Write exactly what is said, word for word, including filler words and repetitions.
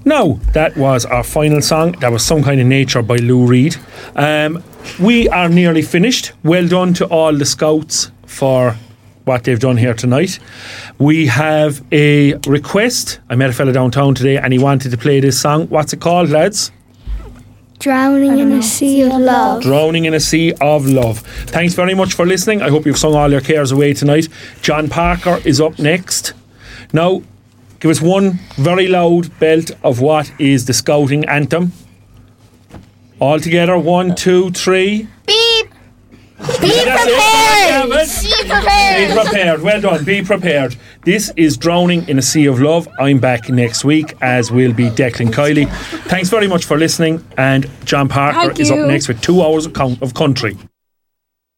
Now, that was our final song. That was Some Kind of Nature by Lou Reed. Um, we are nearly finished. Well done to all the scouts for what they've done here tonight. We have a request. I met a fella downtown today and he wanted to play this song. What's it called, lads? Drowning in a Sea of Love. Drowning in a Sea of Love. Thanks very much for listening. I hope you've sung all your cares away tonight. John Parker is up next. Now, give us one very loud belt of what is the scouting anthem. All together, one, two, three. Beep. Be That's prepared. it. Be prepared. Be prepared. Well done. Be prepared. This is Drowning in a Sea of Love. I'm back next week, as will be Declan Kiley. Thanks very much for listening. And John Parker Thank is up you. next with two hours of, count- of country.